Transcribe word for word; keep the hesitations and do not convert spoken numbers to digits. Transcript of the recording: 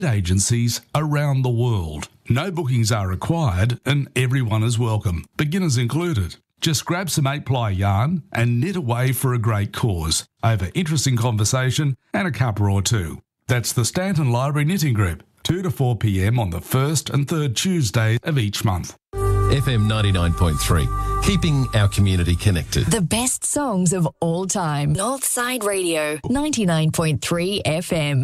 agencies around the world. No bookings are required and everyone is welcome, beginners included. Just grab some eight-ply yarn and knit away for a great cause over interesting conversation and a cuppa or two. That's the Stanton Library Knitting Group, two to four p m on the first and third Tuesday of each month. F M ninety-nine point three, keeping our community connected. The best songs of all time. Northside Radio, ninety-nine point three F M.